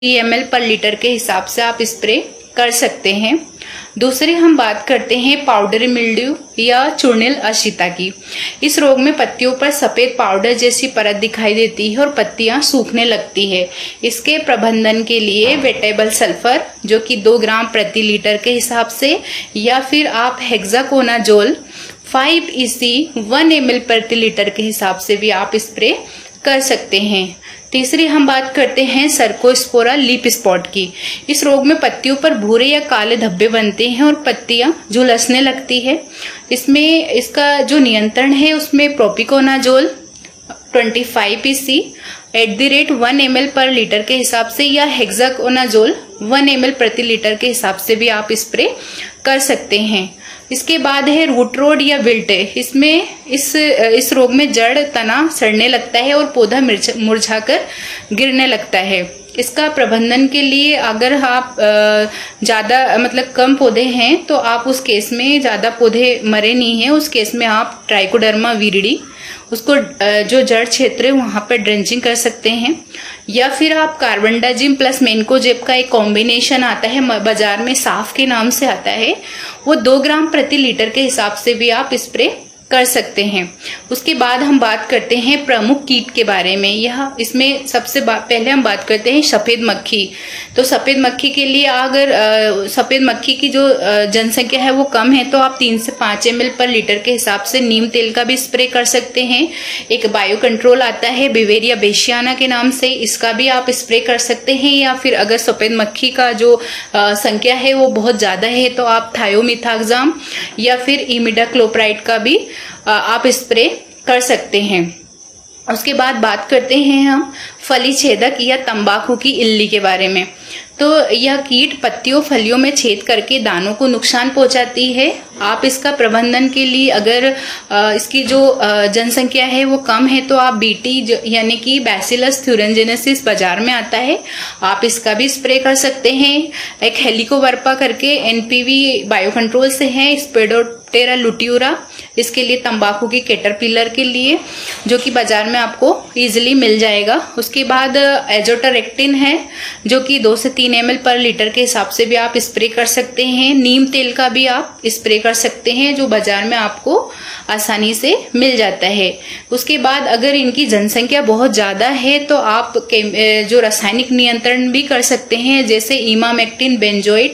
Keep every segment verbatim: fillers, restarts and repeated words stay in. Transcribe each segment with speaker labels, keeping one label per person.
Speaker 1: M L पर litre के हिसाब से आप स्प्रे कर सकते हैं। दूसरी हम बात करते हैं पाउडरी मिल्ड्यू या चूर्णिल अशिता की। इस रोग में पत्तियों पर सफेद पाउडर जैसी परत दिखाई देती है और पत्तियां सूखने लगती है। इसके प्रबंधन के लिए वेटेबल सल्फर जो कि दो ग्राम प्रति लीटर के हिसाब से, या फिर आप hexaconazole five EC one M L प्रति लीटर के हिसाब से भी आप स्प्रे कर सकते हैं। तीसरी हम बात करते हैं सर्कोस्पोरा लीफ स्पॉट की। इस रोग में पत्तियों पर भूरे या काले धब्बे बनते हैं और पत्तियां झुलसने लगती है। इसमें इसका जो नियंत्रण है उसमें प्रोपिकोनाजोल पच्चीस EC at the rate one M L पर लीटर के हिसाब से, या हेक्साकोनाजोल वन एम एल प्रति लीटर के हिसाब से भी आप स्प्रे कर सकते हैं। इसके बाद है रूट रोड या विल्ट। इसमें इस इस रोग में जड़ तना सड़ने लगता है और पौधा मुरझाकर गिरने लगता है। इसका प्रबंधन के लिए अगर आप ज्यादा मतलब कम पौधे हैं तो आप उस केस में, ज्यादा पौधे मरे नहीं हैं उस केस में आप ट्राइकोडर्मा विरिडी उसको जो जड़ क्षेत्र है वहां पर ड्रेंचिंग कर सकते हैं, या फिर आप कार्बेंडाजिम प्लस मेनकोजेब का एक कॉम्बिनेशन आता है बाजार में, साफ के नाम से आता है, वो दो ग्राम प्रति लीटर के हिसाब से भी आप स्प्रे कर सकते हैं। उसके बाद हम बात करते हैं प्रमुख कीट के बारे में। यह इसमें सबसे पहले हम बात करते हैं सफेद मक्खी। तो सफेद मक्खी के लिए अगर सफेद मक्खी की जो जनसंख्या है वो कम है तो आप तीन से पांच एम एल पर लीटर के हिसाब से नीम तेल का भी स्प्रे कर सकते हैं। एक बायो कंट्रोल आता है बिवेरिया बेशियाना के नाम से, इसका भी आप स्प्रे कर सकते हैं। या फिर अगर सफेद मक्खी का जो संख्या है वो बहुत ज्यादा है तो आप थायोमिथाक्साम या फिर इमिडाक्लोप्राइड का भी आप स्प्रे कर सकते हैं। उसके बाद बात करते हैं हम फली छेदक या तंबाकू की इल्ली के बारे में। तो यह कीट पत्तियों फलियों में छेद करके दानों को नुकसान पहुंचाती है। आप इसका प्रबंधन के लिए अगर इसकी जो जनसंख्या है वो कम है तो आप बीटी यानी कि बैसिलस थ्यूरेंजेनेसिस बाजार में आता है, आप इसका भी स्प्रे कर सकते हैं। एक हेलिकोवर्पा करके एनपीवी बायो कंट्रोल से है, स्पेडोप्टेरा लुटियूरा, इसके लिए तंबाकू की कैटरपिलर के लिए, जो कि बाजार में आपको इजीली मिल जाएगा। उसके बाद एजोटरेक्टिन है जो कि दो से तीन एम एल पर लीटर के हिसाब से भी आप स्प्रे कर सकते हैं। नीम तेल का भी आप स्प्रे कर सकते हैं जो बाजार में आपको आसानी से मिल जाता है। उसके बाद अगर इनकी जनसंख्या बहुत ज्यादा है तो आप जो रासायनिक नियंत्रण भी कर सकते हैं, जैसे इमामेक्टिन बेंजोएट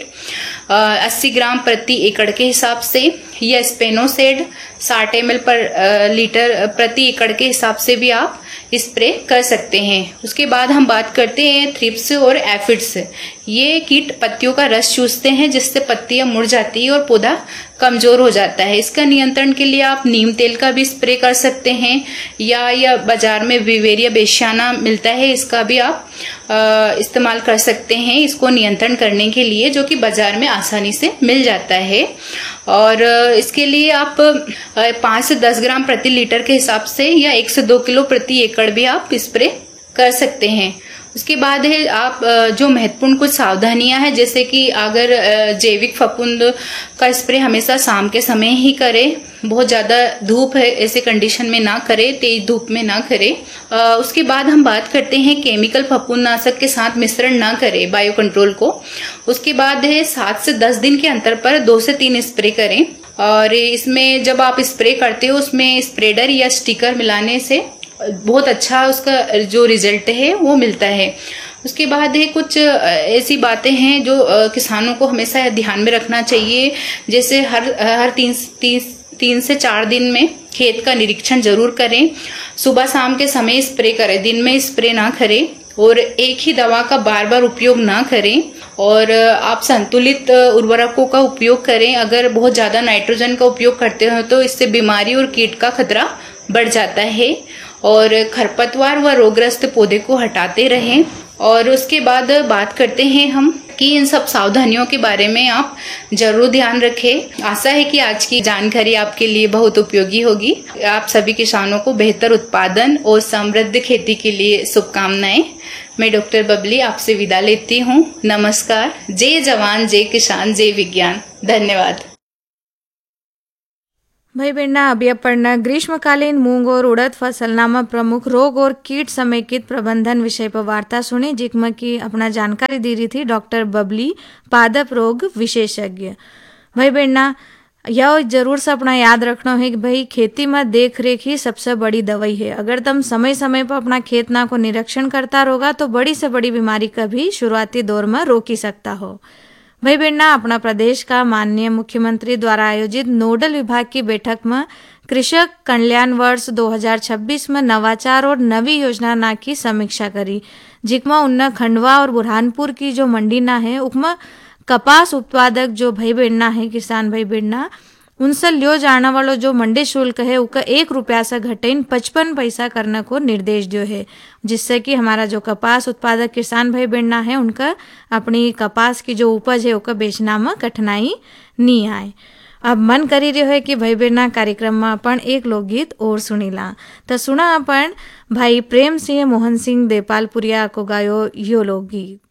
Speaker 1: अस्सी ग्राम प्रति एकड़ के हिसाब से, या स्पेनोसेड साठ एम एल पर लीटर प्रति एकड़ के हिसाब से भी आप स्प्रे कर सकते हैं। उसके बाद हम बात करते हैं थ्रिप्स और एफिड्स। ये कीट पत्तियों का रस चूसते हैं जिससे पत्तियां मुड़ जाती है और पौधा कमजोर हो जाता है। इसका नियंत्रण के लिए आप नीम तेल का भी स्प्रे कर सकते हैं, या या बाजार में विवेरिया बेशियाना मिलता है, इसका भी आप इस्तेमाल कर सकते हैं इसको नियंत्रण करने के लिए, जो कि बाजार में आसानी से मिल जाता है। और इसके लिए आप पाँच से दस ग्राम प्रति लीटर के हिसाब से या एक से दो किलो प्रति एकड़ भी आप स्प्रे कर सकते हैं। उसके बाद है आप जो महत्वपूर्ण कुछ सावधानियां हैं, जैसे कि अगर जैविक फफूंद का स्प्रे हमेशा शाम के समय ही करें, बहुत ज्यादा धूप है ऐसे कंडीशन में ना करें, तेज धूप में ना करें। उसके बाद हम बात करते हैं केमिकल फफूंदनाशक के साथ मिश्रण ना करें बायो कंट्रोल को। उसके बाद है सात से दस दिन के अंतर पर दो से तीन स्प्रे करें। और इसमें जब आप स्प्रे करते हो उसमें स्प्रेडर या स्टिकर मिलाने से बहुत अच्छा उसका जो रिजल्ट है वो मिलता है। उसके बाद है कुछ ऐसी बातें हैं जो किसानों को हमेशा ध्यान में रखना चाहिए, जैसे हर हर तीन तीन तीन से चार दिन में खेत का निरीक्षण जरूर करें। सुबह शाम के समय स्प्रे करें, दिन में स्प्रे ना करें, और एक ही दवा का बार बार उपयोग ना करें। और आप संतुलित उर्वरकों का उपयोग करें। अगर बहुत ज्यादा नाइट्रोजन का उपयोग करते हो तो इससे बीमारी और कीट का खतरा बढ़ जाता है। और खरपतवार व रोगग्रस्त पौधे को हटाते रहें। और उसके बाद बात करते हैं हम कि इन सब सावधानियों के बारे में आप जरूर ध्यान रखें। आशा है कि आज की जानकारी आपके लिए बहुत उपयोगी होगी। आप सभी किसानों को बेहतर उत्पादन और समृद्ध खेती के लिए शुभकामनाएं। मैं डॉक्टर बबली आपसे विदा लेती हूँ। नमस्कार। जय जवान, जय किसान, जय विज्ञान। धन्यवाद।
Speaker 2: भाई बहना अभी अपन ग्रीष्मकालीन मूंग और उड़द फसल नाम प्रमुख रोग और कीट समेकित प्रबंधन विषय पर वार्ता सुनी, जिसमें की अपना जानकारी दी रही थी डॉक्टर बबली, पादप रोग विशेषज्ञ। भाई बहना यह जरूर से अपना याद रखना है कि भाई खेती में देख रेख ही सबसे बड़ी दवाई है। अगर तुम समय समय पर अपना खेत ना को निरीक्षण करता रहोगा तो बड़ी से बड़ी बीमारी का भी शुरुआती दौर में रोक ही सकता हो। भाई बहना अपना प्रदेश का माननीय मुख्यमंत्री द्वारा आयोजित नोडल विभाग की बैठक में कृषक कल्याण वर्ष दो हज़ार छब्बीस में नवाचार और नवी योजना ना की समीक्षा करी, जिसमें उनने खंडवा और बुरहानपुर की जो मंडी ना है उसमें कपास उत्पादक जो भाई बहना है, किसान भाई बहना, उनसे लियो जाने वालों जो मंडी शुल्क है उसका एक रुपया से घटेन पचपन पैसा करने को निर्देश दियो है, जिससे कि हमारा जो कपास उत्पादक किसान भाई बहना है उनका अपनी कपास की जो उपज है उसका बेचना में कठिनाई नहीं आए। अब मन करी रहो है कि भाई बहना कार्यक्रम में अपन एक लोकगीत और सुनीला, तो सुना अपन भाई प्रेम सिंह मोहन सिंह देपालपुरिया को गायो यो लोकगीत।